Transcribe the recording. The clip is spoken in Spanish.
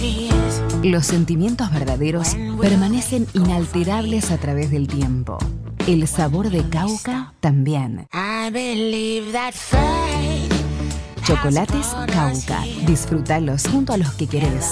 Los sentimientos verdaderos permanecen inalterables a través del tiempo. El sabor de Cauca también. Chocolates Cauca. Disfrútalos junto a los que querés.